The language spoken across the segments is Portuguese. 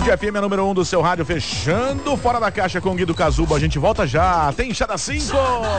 Estúdio FM é número 1 do seu rádio, fechando Fora da Caixa com o Guido Cazuba. A gente volta já. Tem Enxada 5.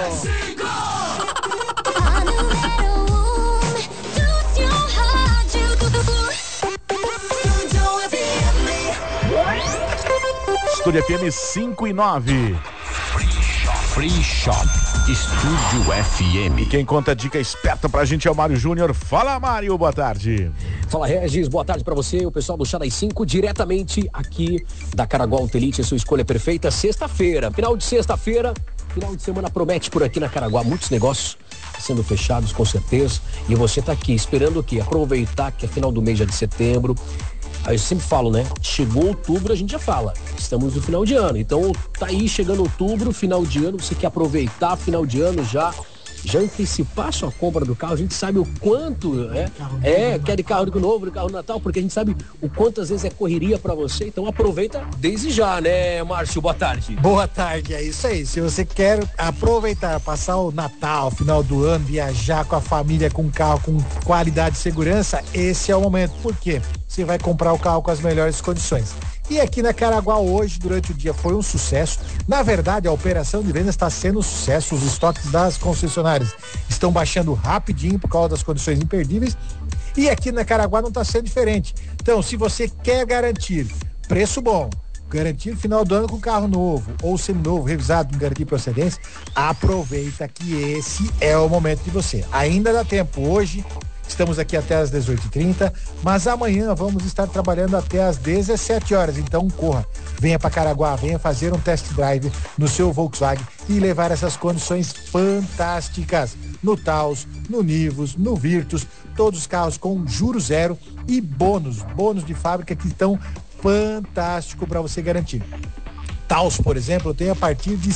Estúdio FM 5 e 9. Free Shop. Estúdio FM. E quem conta a dica esperta pra gente é o Mário Júnior. Fala, Mário, boa tarde. Fala, Regis, boa tarde pra você, o pessoal do Chá das 5, diretamente aqui da Caraguá Elite, a sua escolha perfeita, sexta-feira, final de sexta-feira, final de semana promete por aqui na Caraguá, muitos negócios sendo fechados, com certeza, e você tá aqui esperando o quê? Aproveitar que é final do mês já de setembro. Aí eu sempre falo, né? Chegou outubro, a gente já fala. Estamos no final de ano. Então, tá aí chegando outubro, final de ano. Você quer aproveitar final de ano já antecipar sua compra do carro. A gente sabe o quanto quer de carro novo, de carro Natal, porque a gente sabe o quanto às vezes é correria pra você. Então aproveita desde já, né, Márcio? Boa tarde. Boa tarde, é isso aí. Se você quer aproveitar, passar o Natal, final do ano, viajar com a família, com um carro com qualidade e segurança, esse é o momento. Por quê? Você vai comprar o carro com as melhores condições. E aqui na Caraguá hoje, durante o dia, foi um sucesso. Na verdade, a operação de vendas está sendo um sucesso. Os estoques das concessionárias estão baixando rapidinho por causa das condições imperdíveis. E aqui na Caraguá não está sendo diferente. Então, se você quer garantir preço bom, garantir final do ano com carro novo ou seminovo, revisado, garantir procedência, aproveita que esse é o momento de você. Ainda dá tempo. Hoje estamos aqui até às 18h30, mas amanhã vamos estar trabalhando até às 17 horas. Então corra, venha para Caraguá, venha fazer um test drive no seu Volkswagen e levar essas condições fantásticas no Taos, no Nivus, no Virtus, todos os carros com juros zero e bônus de fábrica que estão fantástico para você garantir. Taos, por exemplo, tem a partir de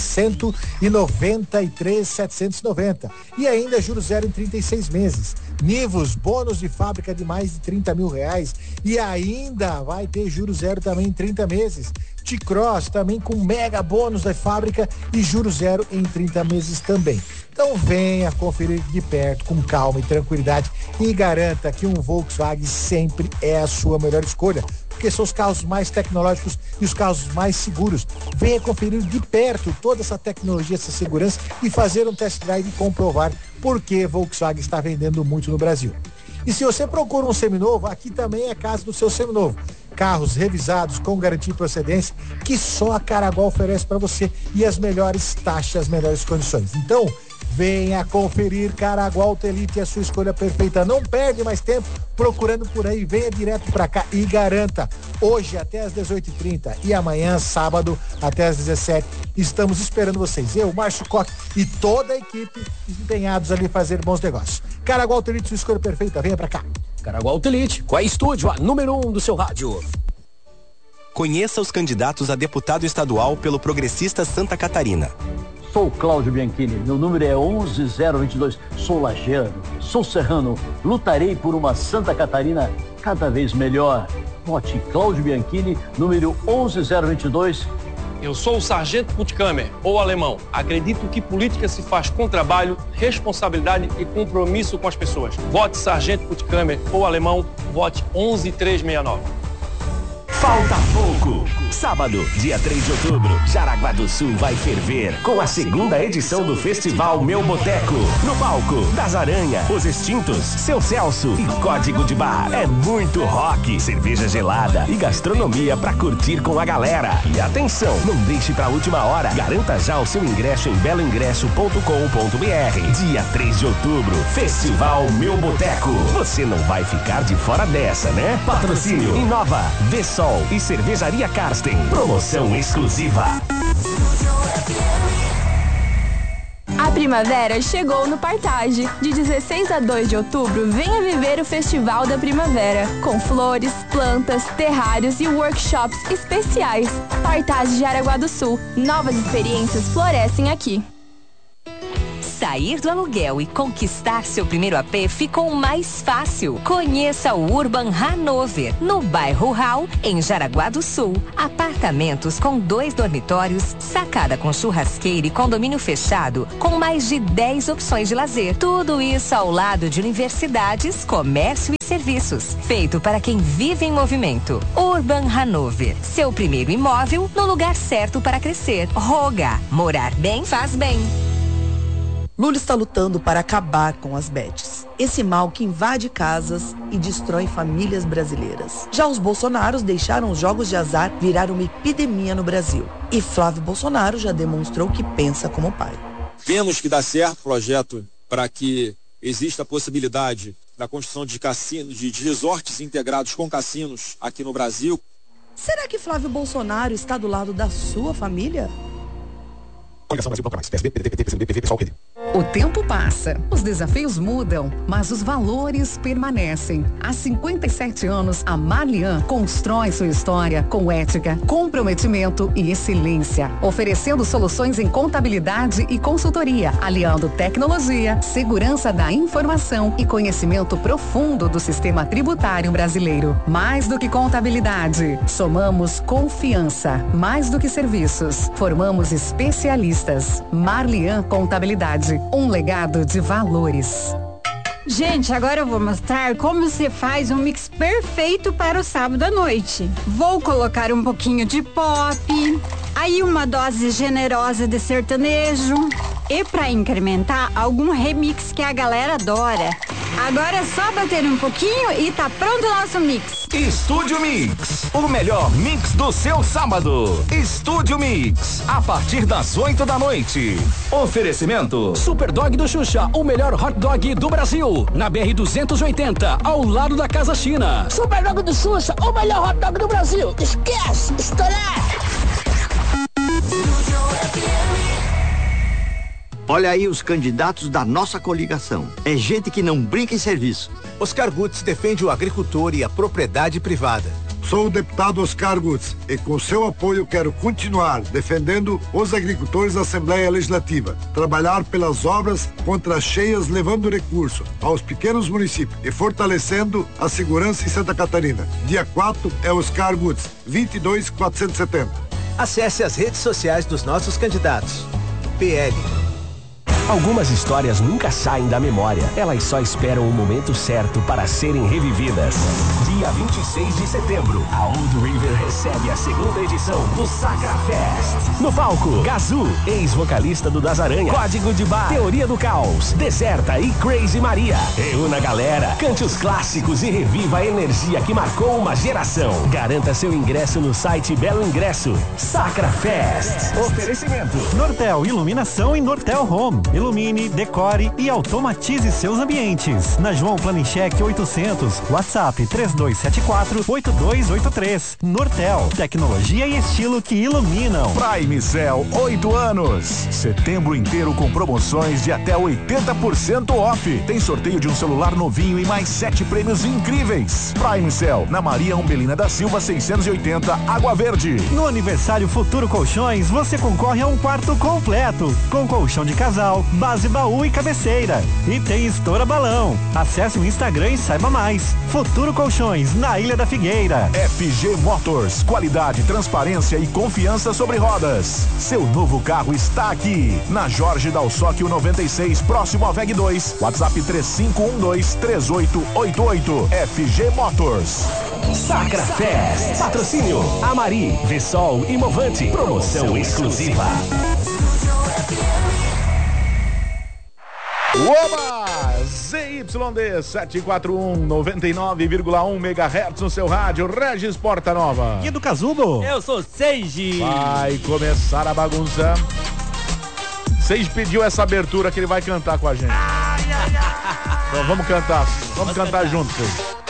193.790 e ainda juros zero em 36 meses. Nivus, bônus de fábrica de mais de R$30 mil e ainda vai ter juros zero também em 30 meses. T-Cross também com mega bônus da fábrica e juros zero em 30 meses também. Então venha conferir de perto, com calma e tranquilidade e garanta que um Volkswagen sempre é a sua melhor escolha, porque são os carros mais tecnológicos e os carros mais seguros. Venha conferir de perto toda essa tecnologia, essa segurança e fazer um test drive e comprovar por que Volkswagen está vendendo muito no Brasil. E se você procura um seminovo, aqui também é casa do seu seminovo. Carros revisados com garantia e procedência que só a Caraguá oferece para você e as melhores taxas, as melhores condições. Então, venha conferir Caraguá Elite, a sua escolha perfeita. Não perde mais tempo procurando por aí, venha direto para cá e garanta. Hoje até às 18h30 e amanhã, sábado, até às 17h. Estamos esperando vocês. Eu, Márcio Coque e toda a equipe empenhados ali fazer bons negócios. Caraguá Elite, sua escolha perfeita, venha para cá. Caraguá Elite, com a estúdio, a número 1 do seu rádio. Conheça os candidatos a deputado estadual pelo Progressista Santa Catarina. Sou Cláudio Bianchini, meu número é 11022, sou lajeano, sou serrano, lutarei por uma Santa Catarina cada vez melhor. Vote Cláudio Bianchini, número 11022. Eu sou o Sargento Puttkamer, ou alemão. Acredito que política se faz com trabalho, responsabilidade e compromisso com as pessoas. Vote Sargento Puttkamer, ou alemão, vote 11369. Falta pouco. Sábado, dia 3 de outubro, Jaraguá do Sul vai ferver com a segunda edição do Festival Meu Boteco. No palco, Das Aranha, Os Extintos, Seu Celso e Código de Bar. É muito rock, cerveja gelada e gastronomia pra curtir com a galera. E atenção, não deixe pra última hora. Garanta já o seu ingresso em beloingresso.com.br. Dia 3 de outubro, Festival Meu Boteco. Você não vai ficar de fora dessa, né? Patrocínio Inova, Vessol e Cervejaria Karsten. Promoção exclusiva. A primavera chegou no Partage. De 16 a 2 de outubro, venha viver o Festival da Primavera, com flores, plantas, terrários e workshops especiais. Partage de Jaraguá do Sul. Novas experiências florescem aqui. Sair do aluguel e conquistar seu primeiro AP ficou mais fácil. Conheça o Urban Hanover, no bairro Rural, em Jaraguá do Sul. Apartamentos com 2 dormitórios, sacada com churrasqueira e condomínio fechado, com mais de 10 opções de lazer. Tudo isso ao lado de universidades, comércio e serviços. Feito para quem vive em movimento. Urban Hanover, seu primeiro imóvel no lugar certo para crescer. Roga, morar bem faz bem. Lula está lutando para acabar com as bets. Esse mal que invade casas e destrói famílias brasileiras. Já os bolsonaros deixaram os jogos de azar virar uma epidemia no Brasil. E Flávio Bolsonaro já demonstrou que pensa como pai. Vemos que dá certo o projeto para que exista a possibilidade da construção de cassinos, de resorts integrados com cassinos aqui no Brasil. Será que Flávio Bolsonaro está do lado da sua família? O tempo passa, os desafios mudam, mas os valores permanecem. Há 57 anos, a Marlian constrói sua história com ética, comprometimento e excelência, oferecendo soluções em contabilidade e consultoria, aliando tecnologia, segurança da informação e conhecimento profundo do sistema tributário brasileiro. Mais do que contabilidade, somamos confiança. Mais do que serviços, formamos especialistas. Marlian Contabilidade, um legado de valores. Gente, agora eu vou mostrar como se faz um mix perfeito para o sábado à noite. Vou colocar um pouquinho de pop, aí uma dose generosa de sertanejo e para incrementar, algum remix que a galera adora. Agora é só bater um pouquinho e tá pronto o nosso mix. Estúdio Mix, o melhor mix do seu sábado. Estúdio Mix, a partir das 8 da noite. Oferecimento Super Dog do Xuxa, o melhor hot dog do Brasil. Na BR-280, ao lado da Casa China. Super Dog do Xuxa, o melhor hot dog do Brasil. Esquece, estourar. Olha aí os candidatos da nossa coligação. É gente que não brinca em serviço. Oscar Gutz defende o agricultor e a propriedade privada. Sou o deputado Oscar Gutz e com seu apoio quero continuar defendendo os agricultores da Assembleia Legislativa, trabalhar pelas obras contra as cheias levando recurso aos pequenos municípios e fortalecendo a segurança em Santa Catarina. Dia 4 é Oscar Gutz, 22.470. Acesse as redes sociais dos nossos candidatos. PL. Algumas histórias nunca saem da memória. Elas só esperam o momento certo para serem revividas. Dia 26 de setembro, a Old River recebe a segunda edição do Sacra Fest. No palco, Gazu, ex-vocalista do Das Aranha, Código de Bar, Teoria do Caos, Deserta e Crazy Maria. Reúna a galera, cante os clássicos e reviva a energia que marcou uma geração. Garanta seu ingresso no site Belo Ingresso. Sacra Fest. Oferecimento Nortel Iluminação e Nortel Home. Ilumine, decore e automatize seus ambientes. Na João Planencheck 800, WhatsApp 3274-8283. Nortel, tecnologia e estilo que iluminam. Prime Cell, 8 anos. Setembro inteiro com promoções de até 80% off. Tem sorteio de um celular novinho e mais 7 prêmios incríveis. Prime Cell, na Maria Umbelina da Silva 680, Água Verde. No aniversário Futuro Colchões, você concorre a um quarto completo, com colchão de casal, base baú e cabeceira. E tem estoura balão. Acesse o Instagram e saiba mais. Futuro Colchões, na Ilha da Figueira. FG Motors, qualidade, transparência e confiança sobre rodas. Seu novo carro está aqui. Na Jorge Dalsóquio 96, próximo à VEG 2. WhatsApp 3512-3888. FG Motors. Sacra Fest. Patrocínio Amari, Vessol e Movante. Promoção exclusiva. Oba! ZYD 741, 99,1 MHz no seu rádio. Regis Porta Nova. E do Casubo? Eu sou Seiji. Vai começar a bagunça. Seiji pediu essa abertura que ele vai cantar com a gente. Então vamos cantar. Vamos cantar juntos, Seiji.